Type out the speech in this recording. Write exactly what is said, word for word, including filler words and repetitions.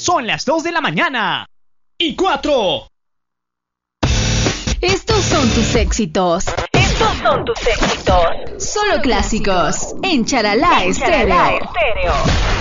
Son las dos de la mañana. Y cuatro. Estos son tus éxitos. Estos son tus éxitos. Solo clásicos. En Charalá En Estéreo. Charalá Estéreo.